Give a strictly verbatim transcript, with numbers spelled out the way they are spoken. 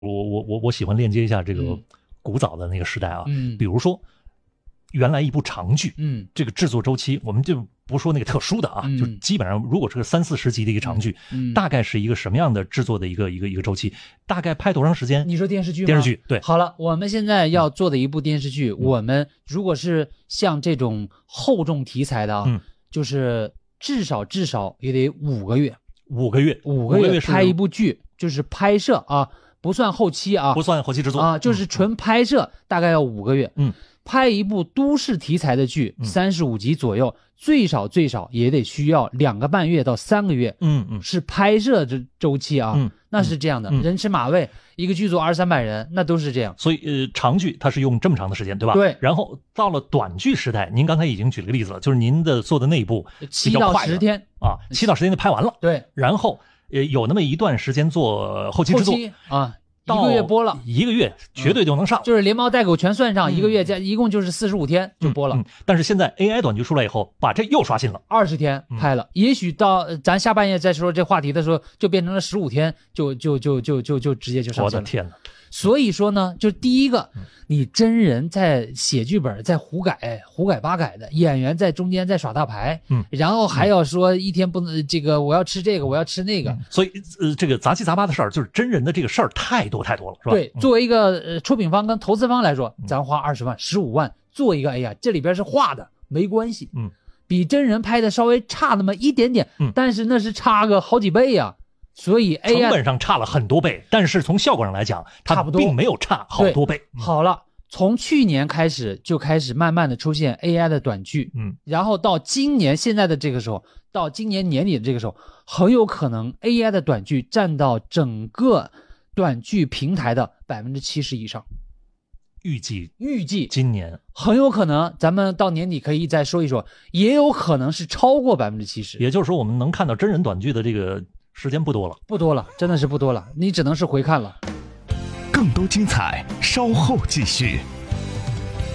我我我我喜欢链接一下这个古早的那个时代啊， 嗯， 比如说原来一部长剧， 嗯， 这个制作周期我们就不说那个特殊的啊， 嗯、 就基本上如果是个三四十集的一个长剧， 嗯， 大概是一个什么样的制作的一个一个一个周期？大概拍多长时间？ 你说电视剧吗？ 电视剧对。 好了，我们现在要做的一部电视剧，嗯、我们如果是像这种厚重题材的啊， 嗯， 就是至少至少也得五个月， 五个月， 五个月拍一部剧，就是拍摄啊。不算后期啊， 不算后期制作啊，就是纯拍摄，嗯、大概要五个月。 嗯， 拍一部都市题材的剧，三十五集左右，最少最少也得需要两个半月到三个月。 嗯嗯， 是拍摄这周期啊。 嗯， 那是这样的， 嗯、 人吃马喂，一个剧组二三百人，那都是这样。 所以呃，长剧它是用这么长的时间，对吧？ 对。 然后到了短剧时代，您刚才已经举了个例子了，就是您的做的那一部七到十天啊，七到十天就拍完了。 对。 然后呃，有那么一段时间做后期制作啊。一个月播了， 一个月绝对就能上， 嗯、就是连猫带狗全算上，嗯、一个月加一共就是四十五天就播了、 嗯嗯。但是现在 A I 短剧出来以后，把这又刷新了， 二十天拍了，嗯、也许到咱下半夜再说这话题的时候，就变成了十五天，就就就就就就直接就上线了。 我的天哪！ 所以说呢，就第一个，你真人在写剧本，在胡改、胡改八改的，演员在中间在耍大牌， 嗯， 然后还要说一天不能这个，我要吃这个，我要吃那个， 嗯、所以呃，这个杂七杂八的事儿，就是真人的这个事儿太多太多了，是吧？ 对，作为一个呃出品方跟投资方来说，咱花二十万、十五万做一个，哎呀，这里边是画的，没关系， 嗯， 比真人拍的稍微差那么一点点， 嗯， 但是那是差个好几倍呀。所以 A I 成本上差了很多倍，但是从效果上来讲，它并没有差好多倍。 嗯、好了，从去年开始就开始慢慢的出现 A I 的短剧， 嗯， 然后到今年现在的这个时候，到今年年底的这个时候，很有可能 A I 的短剧占到整个短剧平台的百分之七十以上。 预计预计今年很有可能，咱们到年底可以再说一说，也有可能是超过百分之七十。 也就是说，我们能看到真人短剧的这个时间不多了， 不多了，真的是不多了，你只能是回看了。 更多精彩，稍后继续。